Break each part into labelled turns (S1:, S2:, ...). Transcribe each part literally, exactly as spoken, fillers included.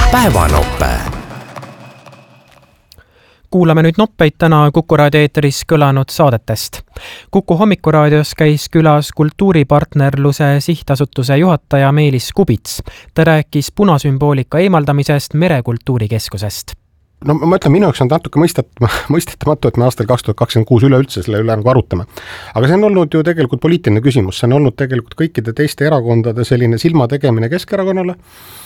S1: Päevanoppe.
S2: Kuulame nüüd noppeid täna Kuku raadio eeteris kõlanud saadetest. Kuku hommikuraadios käis külas kultuuripartnerluse sihtasutuse juhataja Meelis Kubits. Ta rääkis punasümboolika eemaldamisest Merekultuurikeskusest.
S3: No ma ütlen, minu jaoks on natuke mõistetamatu, et me aastal kaks tuhat kakskümmend kuus üleüldse selle üle nagu arutame. Aga see on olnud ju tegelikult poliitiline küsimus. See on olnud tegelikult kõikide teiste erakondade selline silma tegemine Keskerakonnale.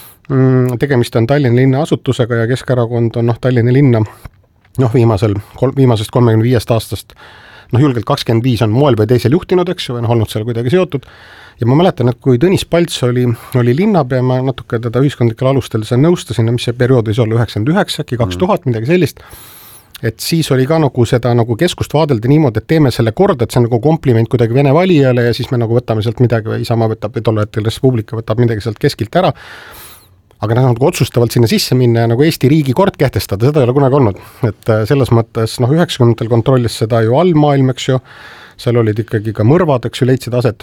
S3: Tegemist on Tallinna linna asutusega ja Keskerakond on noh, Tallinna linna noh, viimasel, viimasest kolmekümne viiest aastast noh, julgelt kakskümmend viis on moel või teisel juhtinud, eks ju, või noh, olnud seal kuidagi seotud. Ja ma mäletan, et kui Tõnis Palts oli, oli linnapea, ma natuke teda ühiskondlikel alustel seal nõustasin, mis see periood võis olla üheksakümmend üheksa, kaks tuhat, midagi sellist, et siis oli ka nagu seda nagu keskust vaadelda niimoodi, et teeme selle korda, et see on nagu kompliment kuidagi Vene valijale ja siis me nagu võtame sealt midagi või Isamaa võtab, või tol hetkel Res Publica võtab midagi sealt keskilt ära. Aga nad nagu otsustavalt sinna sisse minna ja nagu Eesti riigi kord kehtestada, seda ei ole kunagi olnud. Et selles mõttes, noh, üheksakümnendatel kontrollis seda ju allmaailm, eks ju, seal olid ikkagi ka mõrvad, eks ju, leidsid aset.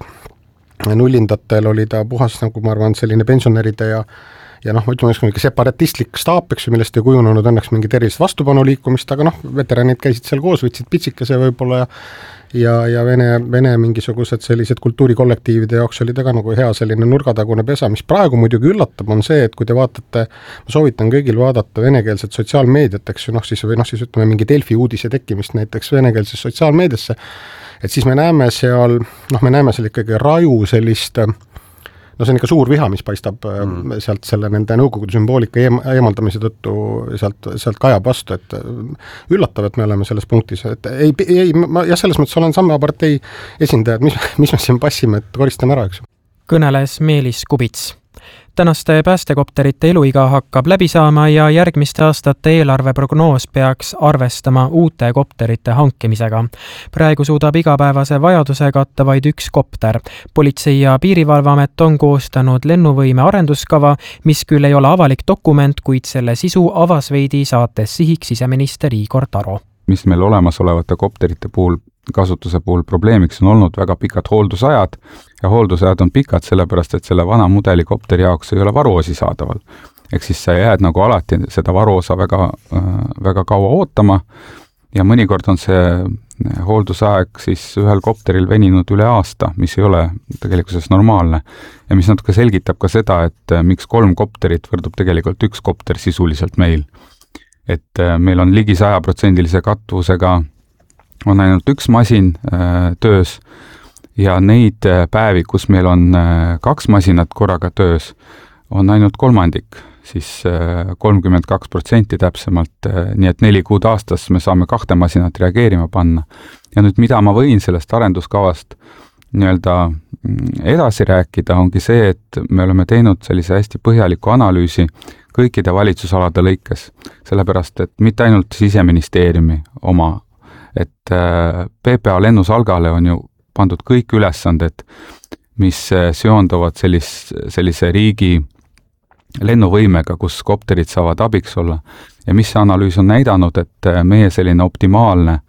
S3: Nullindatel oli ta puhas, nagu ma arvan, selline pensionäride ja, ja noh, ma ütleme, mingi separatistlik staap, eks ju, millest ei kujunenud õnneks mingi tervist vastupanu liikumist, aga noh, veteranid käisid seal koos, võtsid pitsikese võib-olla ja ja, ja Vene, Vene mingisugused sellised kultuurikollektiivide jaoks oli ta ka nagu hea selline nurgatagune pesa, mis praegu muidugi üllatab, on see, et kui te vaatate, ma soovitan kõigil vaadata venekeelset sotsiaalmeediat, eks ju, noh siis, või noh siis ütleme mingi Delfi uudise tekkimist näiteks venekeelses sotsiaalmeediasse, et siis me näeme seal, noh me näeme seal ikkagi raju sellist, no see on ikka suur viha, mis paistab mm. sealt selle nende nõukogude sümboolika eem, eemaldamise tõttu sealt, sealt kajab vastu, et üllatav, et me oleme selles punktis, et ei, ei ma jah, selles mõttes olen samme partei esindajad, mis, mis me siin passime, et koristame ära, eks.
S2: Kõneles Meelis Kubits. Tänaste päästekopterite eluiga hakkab läbi saama ja järgmiste aastate eelarveprognoos peaks arvestama uute kopterite hankimisega. Praegu suudab igapäevase vajaduse katta vaid üks kopter. Politsei- ja Piirivalveamet on koostanud lennuvõime arenduskava, mis küll ei ole avalik dokument, kuid selle sisu avas veidi saates sihiks siseminister Igor Taro.
S4: Mis meil olemasolevate kopterite puhul kasutuse puhul probleemiks on olnud väga pikad hooldusajad ja hooldusajad on pikad sellepärast, et selle vana mudeli kopteri jaoks ei ole varuosi saadaval. Ehk siis sa jääd nagu alati seda varuosa väga, väga kaua ootama ja mõnikord on see hooldusaeg siis ühel kopteril veninud üle aasta, mis ei ole tegelikkuses normaalne. Ja mis natuke selgitab ka seda, et miks kolm kopterit võrdub tegelikult üks kopter sisuliselt meil. Et meil on ligi sajaprotsendilise katvusega on ainult üks masin äh, töös ja neid äh, päevi, kus meil on äh, kaks masinat korraga töös, on ainult kolmandik, siis äh, kolmkümmend kaks protsenti täpsemalt, äh, nii et neli kuud aastas me saame kahte masinat reageerima panna. Ja nüüd mida ma võin sellest arenduskavast nii-öelda edasi rääkida, ongi see, et me oleme teinud sellise hästi põhjaliku analüüsi kõikide valitsusalade lõikes, sellepärast, et mitte ainult Siseministeeriumi oma, et P P A lennusalgale on ju pandud kõik ülesanded, mis seonduvad sellis, sellise riigi lennuvõimega, kus kopterid saavad abiks olla. Ja mis see analüüs on näidanud, et meie selline optimaalne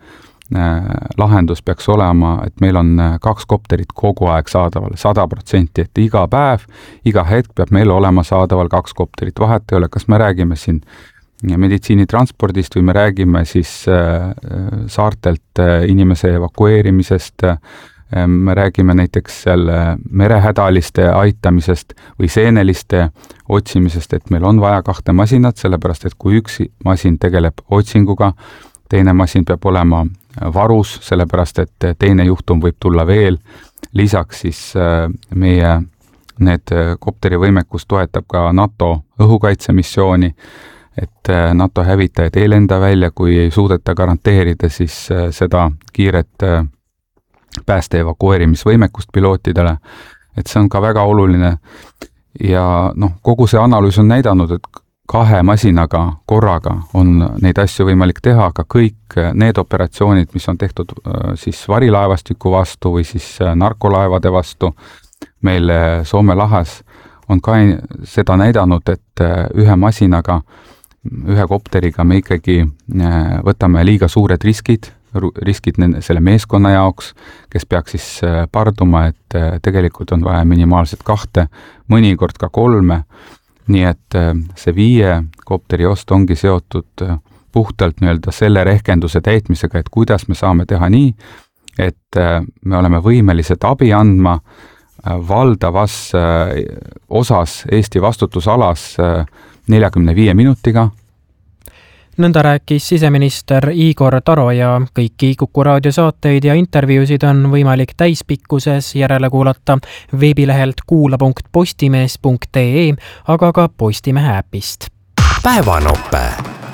S4: lahendus peaks olema, et meil on kaks kopterit kogu aeg saadaval, sada protsenti, et iga päev, iga hetk peab meil olema saadaval kaks kopterit. Vahet ei ole, kas me räägime siin meditsiinitranspordist või me räägime siis saartelt inimese evakueerimisest, me räägime näiteks seal merehädaliste aitamisest või seeneliste otsimisest, et meil on vaja kahte masinat, sellepärast et kui üks masin tegeleb otsinguga, teine masin peab olema varus, sellepärast et teine juhtum võib tulla veel. Lisaks siis meie need kopterivõimekus toetab ka NATO õhukaitsemissiooni, et NATO hävitajad ei lenda välja, kui ei suudeta garanteerida siis seda kiiret pääste evakueerimisvõimekust pilootidele, et see on ka väga oluline ja noh, kogu see analüüs on näidanud, et kahe masinaga korraga on neid asju võimalik teha, aga kõik need operatsioonid, mis on tehtud siis varilaevastiku vastu või siis narkolaevade vastu meil Soome lahes, on ka seda näidanud, et ühe masinaga ühe kopteriga me ikkagi võtame liiga suured riskid, riskid selle meeskonna jaoks, kes peaks siis parduma, et tegelikult on vaja minimaalselt kahte, mõnikord ka kolme nii et see viie kopteri ost ongi seotud puhtalt nii-öelda selle rehkenduse täitmisega, et kuidas me saame teha nii, et me oleme võimelised abi andma valdavas osas Eesti vastutusalas neljakümne viie minutiga.
S2: Nõnda rääkis siseminister Igor Taro ja kõiki Kuku raadio saateid ja intervjuusid on võimalik täispikkuses järele kuulata veebilehelt kuula punkt postimees punkt ee, aga ka Postimehe äpist.
S1: Päevanope.